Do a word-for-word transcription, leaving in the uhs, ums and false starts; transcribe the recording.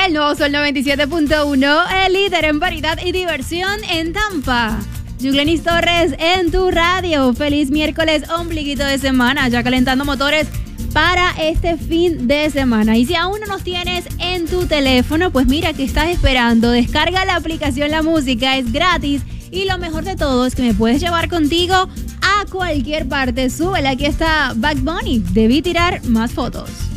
El nuevo Sol noventa y siete punto uno, el líder en variedad y diversión en Tampa. Yuglenis Torres en tu radio. Feliz miércoles, ombliguito de semana, ya calentando motores para este fin de semana. Y si aún no nos tienes en tu teléfono, pues mira, ¿qué estás esperando? Descarga la aplicación La Música, es gratis. Y lo mejor de todo es que me puedes llevar contigo a cualquier parte. Súbela, aquí está Bad Bunny. Debí tirar más fotos.